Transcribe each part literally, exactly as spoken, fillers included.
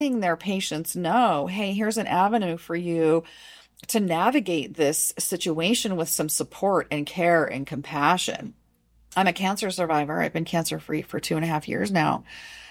their patients know, hey, here's an avenue for you to navigate this situation with some support and care and compassion. I'm a cancer survivor. I've been cancer free for two and a half years now.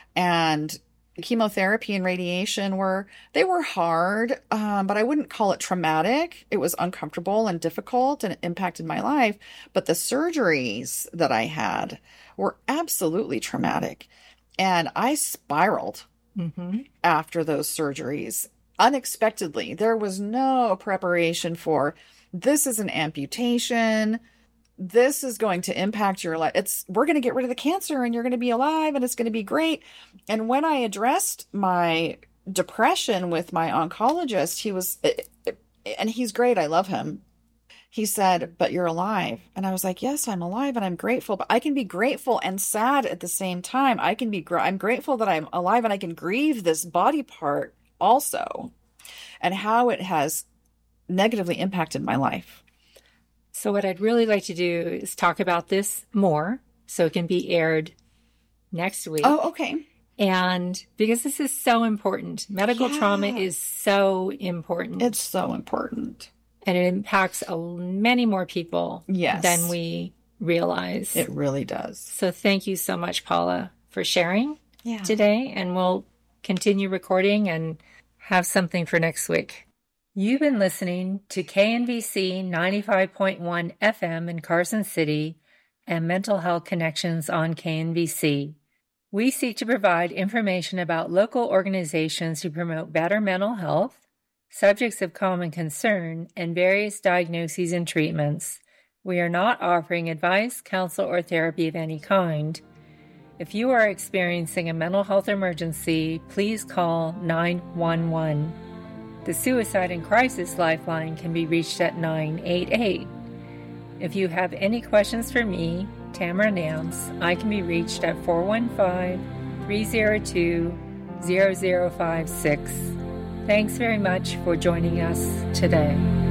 And chemotherapy and radiation were, they were hard, um, but I wouldn't call it traumatic. It was uncomfortable and difficult and it impacted my life. But the surgeries that I had were absolutely traumatic. And I spiraled mm-hmm. after those surgeries unexpectedly. There was no preparation for, this is an amputation. This is going to impact your life. It's, we're going to get rid of the cancer and you're going to be alive and it's going to be great. And when I addressed my depression with my oncologist, he was, and he's great. I love him. He said, but you're alive. And I was like, yes, I'm alive and I'm grateful, but I can be grateful and sad at the same time. I can be, I'm grateful that I'm alive and I can grieve this body part also, and how it has negatively impacted my life. So what I'd really like to do is talk about this more so it can be aired next week. Oh, okay. And because this is so important, medical yeah. trauma is so important. It's so important. And it impacts a, many more people yes. than we realize. It really does. So thank you so much, Paula, for sharing yeah. today. And we'll continue recording and have something for next week. You've been listening to K N V C ninety-five point one F M in Carson City and Mental Health Connections on K N V C. We seek to provide information about local organizations who promote better mental health, subjects of common concern, and various diagnoses and treatments. We are not offering advice, counsel, or therapy of any kind. If you are experiencing a mental health emergency, please call nine one one. The Suicide and Crisis Lifeline can be reached at nine eight eight. If you have any questions for me, Tamara Nance, I can be reached at four one five, three zero two, zero zero five six. Thanks very much for joining us today.